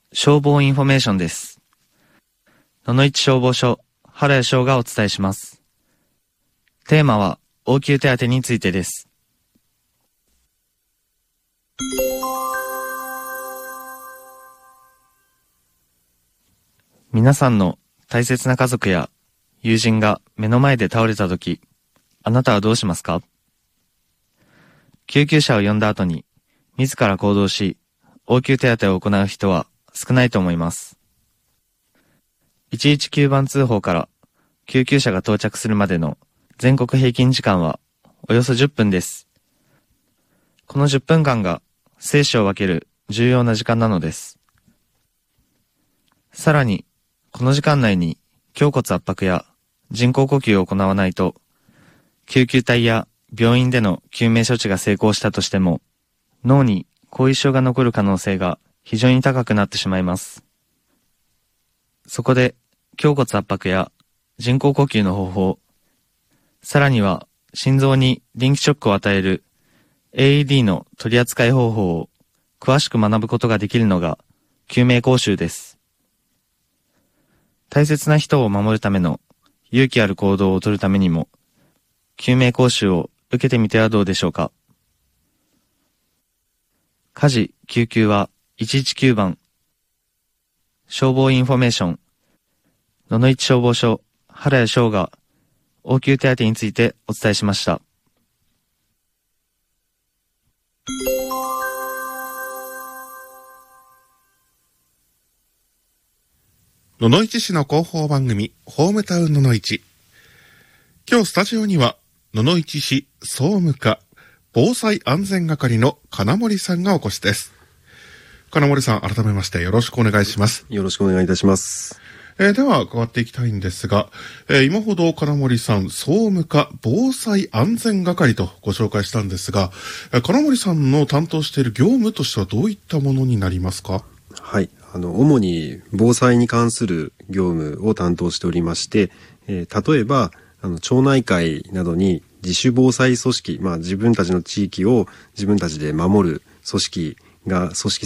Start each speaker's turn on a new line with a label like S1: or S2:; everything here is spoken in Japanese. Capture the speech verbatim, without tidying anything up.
S1: 消防インフォメーションです。野々市消防署原谷翔がお伝えします。テーマは応急手当についてです。皆さんの大切な家族や友人が目の前で倒れたとき、あなたはどうしますか？救急車を呼んだ後に自ら行動し、応急手当を行う人は少ないと思います。いちいちきゅうばん通報から救急車が到着するまでの全国平均時間はおよそじゅっぷんです。このじゅっぷんかんが生死を分ける重要な時間なのです。さらに、この時間内に胸骨圧迫や人工呼吸を行わないと、救急隊や病院での救命処置が成功したとしても、脳に後遺症が残る可能性が非常に高くなってしまいます。そこで、胸骨圧迫や人工呼吸の方法、さらには心臓に電気ショックを与える エーイーディー の取り扱い方法を詳しく学ぶことができるのが救命講習です。大切な人を守るための勇気ある行動をとるためにも、救命講習を受けてみてはどうでしょうか。火事・救急はいちいちきゅうばん、消防インフォメーション、野々市消防署原谷翔が応急手当についてお伝えしました。
S2: 野々市市の広報番組ホームタウン野々市。今日スタジオには野々市市総務課防災安全係の金森さんがお越しです。金森さん、改めましてよろしくお願いします。
S3: よろしくお願いいたします。
S2: えー、では伺っていきたいんですが、えー、今ほど金森さん総務課防災安全係とご紹介したんですが、えー、金森さんの担当している業務としてはどういったものになりますか？
S3: はい、あの主に防災に関する業務を担当しておりまして、えー、例えばあの町内会などに自主防災組織、まあ、自分たちの地域を自分たちで守る組織が組織